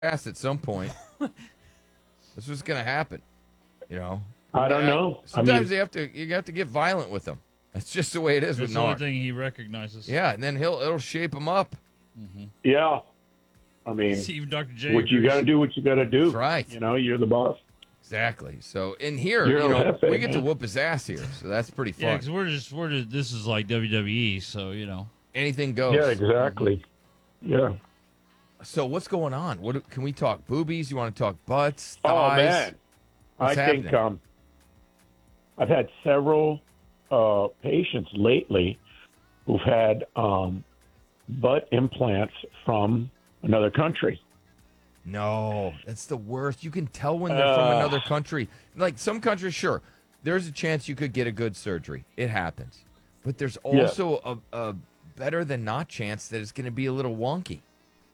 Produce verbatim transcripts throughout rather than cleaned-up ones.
ass at some point. That's what's going to happen. You know, I don't know. I sometimes mean, you have to you have to get violent with them. That's just the way it is That's with the only Narc. thing he recognizes. Yeah, and then he'll it'll shape him up. yeah. I mean, See, even Doctor J. what you got to agrees. do, what you got to do. That's right. You know, you're the boss. Exactly. So in here, You're you El know, Jefe, we get to man. whoop his ass here, so that's pretty Yeah, fun. because we're just we're just this is like W W E, so you know. Anything goes. Yeah, exactly. Yeah. So what's going on? What can we talk? Boobies? You want to talk butts? Oh Thighs? man, What's I think happening? um, I've had several uh, patients lately who've had um, butt implants from another country. No, that's the worst. You can tell when they're from Uh. another country. Like some countries, sure, there's a chance you could get a good surgery. It happens. But there's Yeah. also a, a better than not chance that it's going to be a little wonky.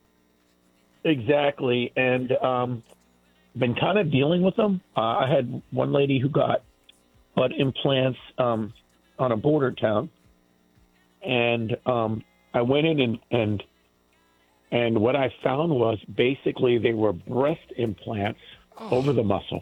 Exactly, and um, been kind of dealing with them. Uh, I had one lady who got butt implants um, on a border town, and um, I went in and, and and what I found was basically they were breast implants over the muscle,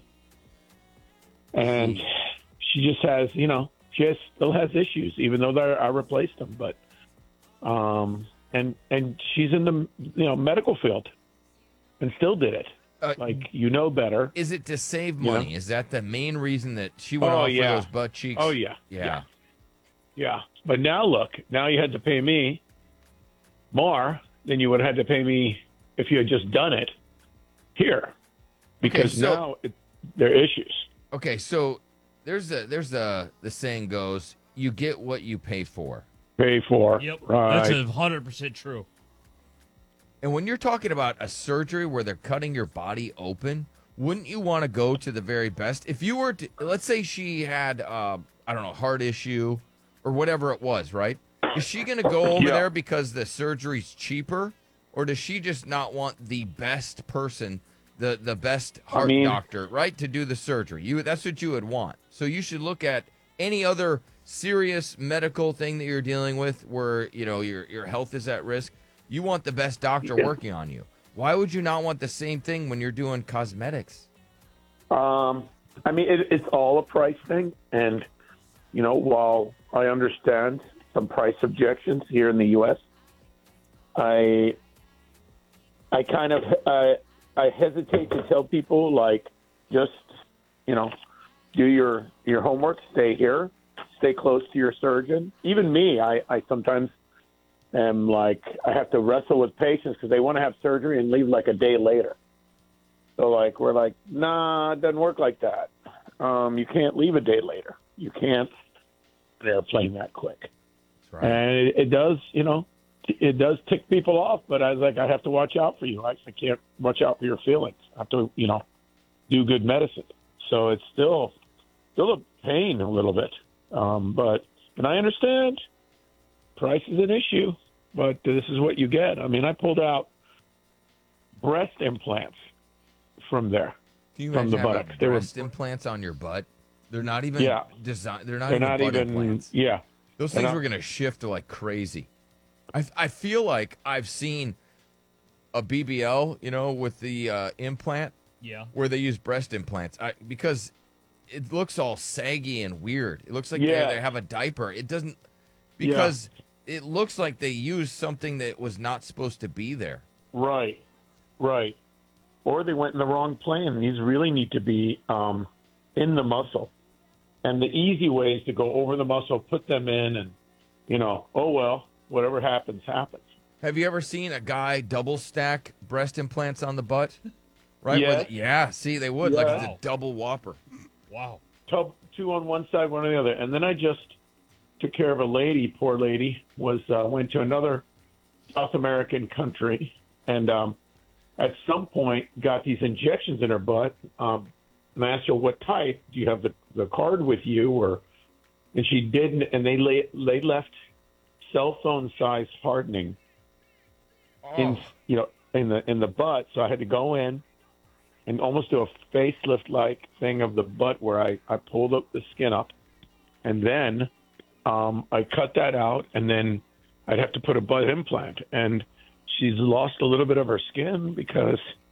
and she just has, you know, she has, still has issues, even though they're- I replaced them, but um, and and she's in the you know medical field, and still did it. Uh, Like, you know better. Is it to save Yeah. money? Is that the main reason that she went Oh, off yeah. for those butt cheeks? Oh, yeah. Yeah. Yeah. Yeah. But now look, now you had to pay me more than you would have had to pay me if you had just done it here. Because so- now it, there are issues. Okay, so there's a there's a the saying goes, you get what you pay for. Pay for. Yep, Right. that's a hundred percent true. And when you're talking about a surgery where they're cutting your body open, wouldn't you want to go to the very best? If you were to, let's say she had, uh, I don't know, heart issue or whatever it was, right? Is she going to go over Yeah. there because the surgery's cheaper? Or does she just not want the best person, the, the best heart mean- doctor, right, to do the surgery? You That's what you would want. So you should look at any other serious medical thing that you're dealing with where, you know, your, your health is at risk. You want the best doctor Yeah. working on you. Why would you not want the same thing when you're doing cosmetics? Um, I mean, it, it's all a price thing. And, you know, while I understand some price objections here in the U S, I, I kind of, I, I hesitate to tell people, like, just, you know, do your, your homework, stay here, stay close to your surgeon. Even me, I, I sometimes am like, I have to wrestle with patients because they want to have surgery and leave like a day later. So, like, we're like, nah, it doesn't work like that. Um, you can't leave a day later. You can't get an airplane that quick. That's right. And it, it does, you know, it does tick people off. But I was like, I have to watch out for you. I, I can't watch out for your feelings. I have to, you know, do good medicine. So it's still, still a pain a little bit. Um, but, and I understand price is an issue, but this is what you get. I mean, I pulled out breast implants from there. Can you from imagine the having buttocks. They were- breast implants on your butt? They're not even Yeah. designed. They're not They're even not butt even, implants. yeah. Those They're things not- were going to shift like crazy. I, I feel like I've seen a B B L, you know, with the uh, implant Yeah. where they use breast implants I, because it looks all saggy and weird. It looks like Yeah. they, they have a diaper. It doesn't because it looks like they used something that was not supposed to be there. Right, right. Or they went in the wrong plane. These really need to be um, in the muscle. And the easy way is to go over the muscle, put them in, and, you know, oh, well, whatever happens, happens. Have you ever seen a guy double stack breast implants on the butt? Right? Yes. With- yeah. See, they would like Yeah. it's a double whopper. Wow. Two two on one side, one on the other. And then I just took care of a lady, poor lady, was uh, went to another South American country, and um, at some point got these injections in her butt. Um, and I asked her, what type? Do you have the, the card with you? Or and she didn't, and they lay, they left cell phone size hardening in you know in the in the butt. So I had to go in and almost do a facelift like thing of the butt where I, I pulled up the skin up, and then um, I cut that out, and then I'd have to put a butt implant. And she's lost a little bit of her skin because